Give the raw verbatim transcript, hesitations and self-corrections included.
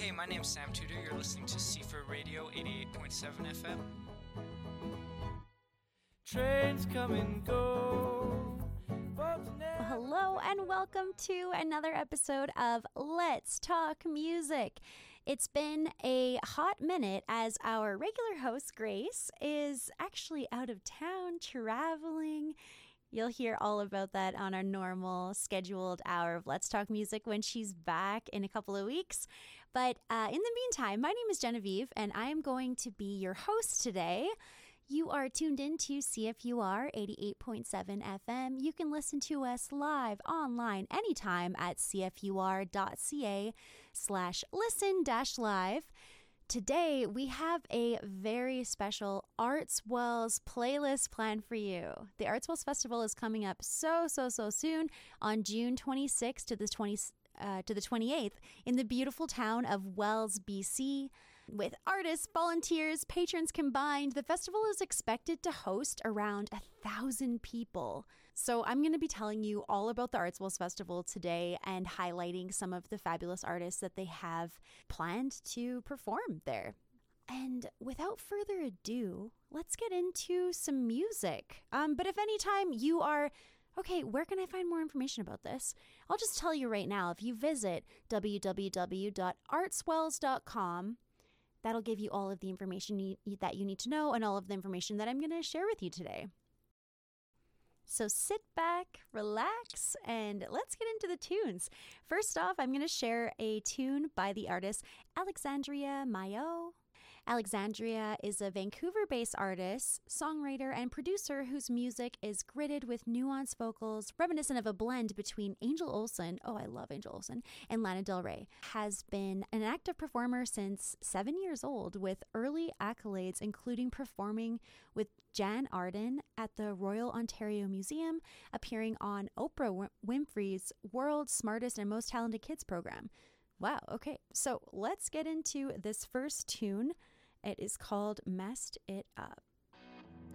Hey, my name's Sam Tudor. You're listening to C four Radio eighty-eight point seven F M. Trains come and go. Hello and welcome to another episode of Let's Talk Music. It's been a hot minute as our regular host, Grace, is actually out of town traveling. You'll hear all about that on our normal scheduled hour of Let's Talk Music when she's back in a couple of weeks. But uh, in the meantime, my name is Genevieve and I am going to be your host today. You are tuned in to C F U R eighty-eight point seven F M. You can listen to us live online anytime at cfur.ca slash listen dash live. Today, we have a very special Arts Wells playlist planned for you. The Arts Wells Festival is coming up so, so, so soon on June twenty-sixth to the twentieth. Uh, to the twenty-eighth in the beautiful town of Wells, B C. With artists, volunteers, patrons combined, the festival is expected to host around a thousand people. So I'm going to be telling you all about the Arts Wells Festival today and highlighting some of the fabulous artists that they have planned to perform there. And without further ado, let's get into some music. Um, but if anytime you are okay, where can I find more information about this? I'll just tell you right now, if you visit w w w dot artswells dot com, that'll give you all of the information you, that you need to know and all of the information that I'm going to share with you today. So sit back, relax, and let's get into the tunes. First off, I'm going to share a tune by the artist Alexandria Mayo. Alexandria is a Vancouver-based artist, songwriter, and producer whose music is gridded with nuanced vocals, reminiscent of a blend between Angel Olsen, oh, I love Angel Olsen, and Lana Del Rey. Has been an active performer since seven years old with early accolades, including performing with Jan Arden at the Royal Ontario Museum, appearing on Oprah Winfrey's World's Smartest and Most Talented Kids program. Wow, okay, so let's get into this first tune. It is called Messed It Up.